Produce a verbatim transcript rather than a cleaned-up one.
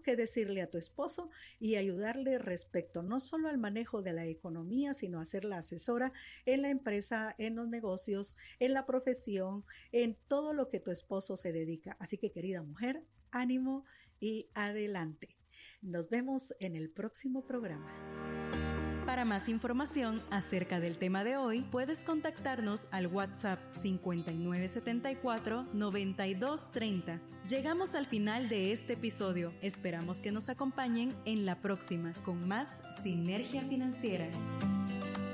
que decirle a tu esposo y ayudarle respecto no solo al manejo de la economía, sino a ser la asesora en la empresa, en los negocios, en la profesión, en todo lo que tu esposo se dedica. Así que, querida mujer, ánimo y adelante. Nos vemos en el próximo programa. Para más información acerca del tema de hoy, puedes contactarnos al WhatsApp cincuenta y nueve setenta y cuatro noventa y dos treinta. Llegamos al final de este episodio. Esperamos que nos acompañen en la próxima con más Sinergia Financiera.